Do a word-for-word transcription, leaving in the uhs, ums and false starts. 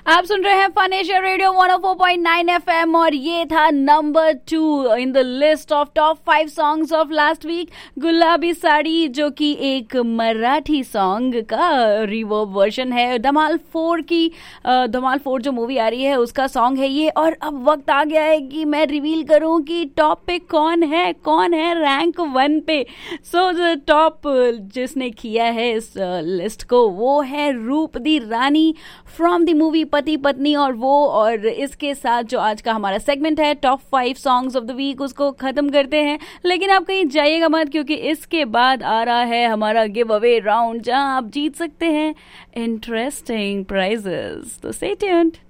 आप सुन रहे हैं fun Asia radio one O four point nine FM और ये था number two in the list of top five songs of last week, गुलाबी साड़ी, जो कि एक मराठी सॉन्ग का रिवर्ब वर्जन है। धमाल फोर की धमाल फोर जो मूवी आ रही है उसका सॉन्ग है ये। और अब वक्त आ गया है कि मैं रिवील करूं कि टॉप पे कौन है, कौन है रैंक वन पे। सो द टॉप जिसने किया है इस लिस्ट को वो है रूप दी रानी फ्रॉम द मूवी पति पत्नी। और वो और इसके साथ जो आज का हमारा सेगमेंट है top five songs of the week उसको खत्म करते हैं। लेकिन आप कहीं जाइएगा मत, क्योंकि इसके बाद आ रहा है हमारा गिव अवे राउंड जहां आप जीत सकते हैं इंटरेस्टिंग प्राइजेस। तो स्टे ट्यून्ड।